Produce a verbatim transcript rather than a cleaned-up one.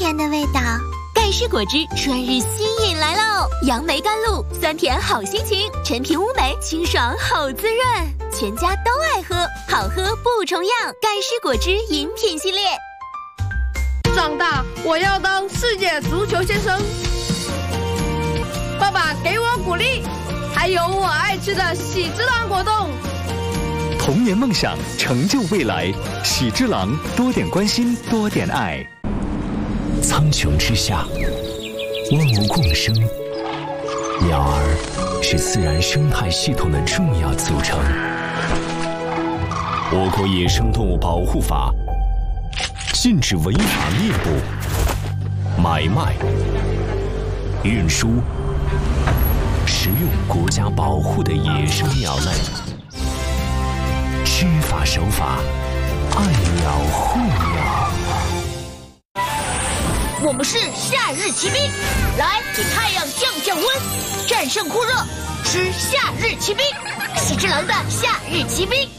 年的味道。 盖世果汁春日新饮来喽！杨梅甘露，酸甜好心情，陈皮乌梅清爽好滋润，全家都爱喝，好喝不重样。盖世果汁饮品系列。 长大我要当世界足球先生。爸爸给我鼓励，还有我爱吃的喜之郎果冻。 童年梦想，成就未来。喜之郎，多点关心，多点爱。 苍穹之下，万物共生，鸟儿是自然生态系统的重要组成。我国野生动物保护法禁止违法猎捕、买卖、运输、食用国家保护的野生鸟类。知法守法，爱鸟护鸟。 我们是夏日骑兵，来给太阳降降温，战胜酷热，吃夏日骑兵，喜之郎的夏日骑兵。